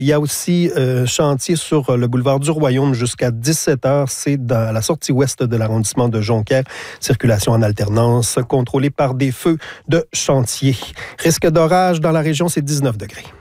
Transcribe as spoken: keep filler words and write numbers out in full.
Il y a aussi euh, chantier sur le boulevard du Royaume jusqu'à dix-sept heures. C'est dans la sortie ouest de l'arrondissement de Jonquière. Circulation en alternance, contrôlée par des feux de chantier. Risque d'orage dans la région, c'est dix-neuf degrés.